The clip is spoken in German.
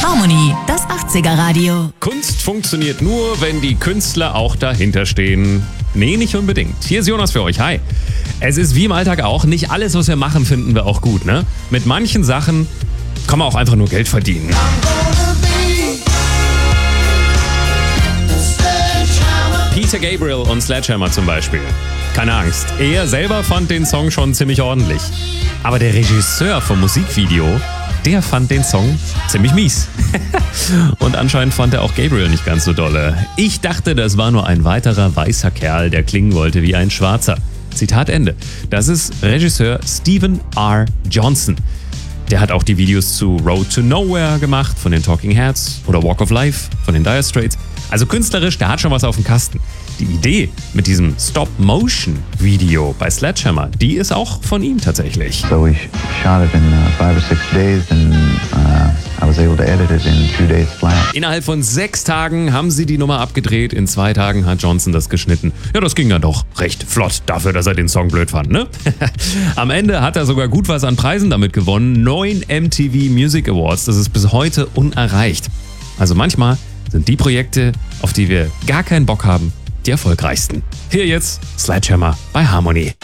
Harmony, das 80er Radio. Kunst funktioniert nur, wenn die Künstler auch dahinter stehen. Nee, nicht unbedingt. Hier ist Jonas für euch. Hi. Es ist wie im Alltag auch, nicht alles, was wir machen, finden wir auch gut, ne? Mit manchen Sachen kann man auch einfach nur Geld verdienen. Peter Gabriel und Sledgehammer zum Beispiel. Keine Angst, er selber fand den Song schon ziemlich ordentlich. Aber der Regisseur vom Musikvideo, der fand den Song ziemlich mies. Und anscheinend fand er auch Gabriel nicht ganz so dolle. Ich dachte, das war nur ein weiterer weißer Kerl, der klingen wollte wie ein Schwarzer. Zitat Ende. Das ist Regisseur Stephen R. Johnson. Der hat auch die Videos zu Road to Nowhere gemacht von den Talking Heads oder Walk of Life von den Dire Straits. Also künstlerisch, der hat schon was auf dem Kasten. Die Idee mit diesem Stop-Motion-Video bei Sledgehammer, die ist auch von ihm tatsächlich. So we shot it in 5 or 6 days and I was able to edit it in 2 days flat. Innerhalb von 6 Tagen haben sie die Nummer abgedreht, in 2 Tagen hat Johnson das geschnitten. Ja, das ging dann doch recht flott dafür, dass er den Song blöd fand, ne? Am Ende hat er sogar gut was an Preisen damit gewonnen. 9 MTV Music Awards, das ist bis heute unerreicht. Also manchmal sind die Projekte, auf die wir gar keinen Bock haben, die erfolgreichsten. Hier jetzt Sledgehammer bei Harmony.